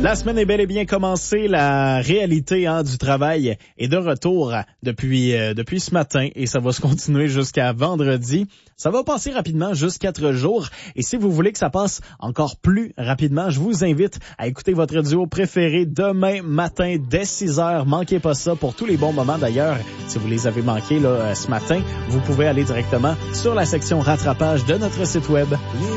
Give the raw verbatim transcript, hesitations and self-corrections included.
La semaine est bel et bien commencée. La réalité hein, du travail est de retour depuis euh, depuis ce matin et ça va se continuer jusqu'à vendredi. Ça va passer rapidement, juste quatre jours. Et si vous voulez que ça passe encore plus rapidement, je vous invite à écouter votre duo préféré demain matin dès six heures. Manquez pas ça pour tous les bons moments d'ailleurs. Si vous les avez manqués là, ce matin, vous pouvez aller directement sur la section rattrapage de notre site web.